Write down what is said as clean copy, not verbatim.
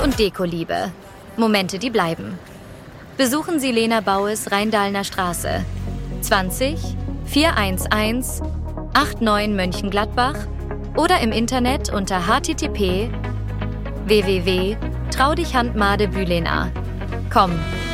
und Dekoliebe. Momente, die bleiben. Besuchen Sie Lena Baues, Rheindahlener Straße, 20 411 89 Mönchengladbach oder im Internet unter http://www.traudichhandmadebülena.com.